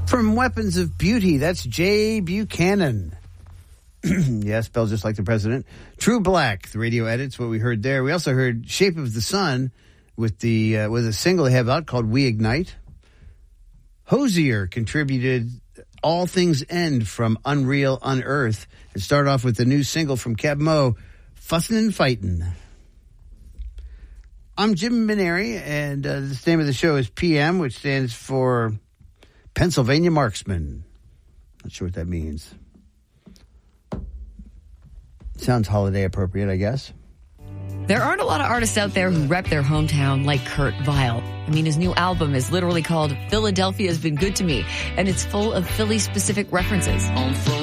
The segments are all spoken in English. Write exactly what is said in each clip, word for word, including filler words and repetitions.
From Weapons of Beauty, that's Jay Buchanan. Yeah, spelled just like the president. True Black, the radio edits, what we heard there. We also heard Shape of the Sun with the uh, with a single they have out called We Ignite. Hosier contributed All Things End from Unreal Unearth. And start off with the new single from Keb Mo, Fussin' and Fightin'. I'm Jim Maneri, and uh, the name of the show is P M, which stands for Pennsylvania Marksman. Not sure what that means. Sounds holiday appropriate, I guess. There aren't a lot of artists out there who rep their hometown like Kurt Vile. I mean, his new album is literally called Philadelphia's Been Good to Me, and it's full of Philly-specific references. I'm from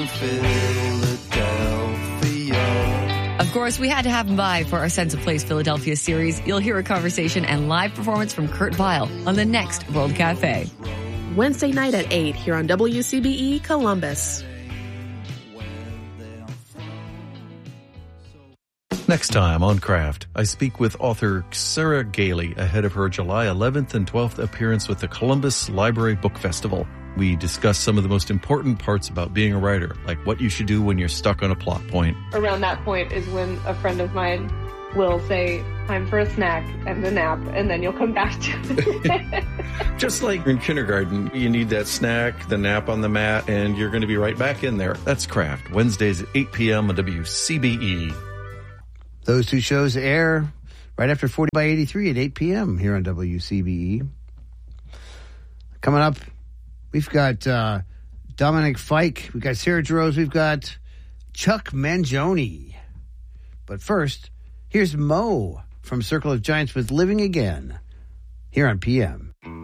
Philadelphia. Of course, we had to have him by for our Sense of Place Philadelphia series. You'll hear a conversation and live performance from Kurt Vile on the next World Cafe. Wednesday night at eight here on W C B E Columbus. Next time on Craft, I speak with author Sarah Gailey ahead of her July eleventh and twelfth appearance with the Columbus Library Book Festival. We discuss some of the most important parts about being a writer, like what you should do when you're stuck on a plot point. Around that point is when a friend of mine will say, time for a snack and a nap, and then you'll come back to it. Just like in kindergarten, you need that snack, the nap on the mat, and you're going to be right back in there. That's Craft, Wednesdays at eight p.m. on W C B E. Those two shows air right after forty by eighty-three at eight p.m. here on W C B E. Coming up, we've got uh, Dominic Fike, we've got Sarah Jarosz, we've got Chuck Mangione. But first, here's Mo from Circle of Giants with Living Again here on P M.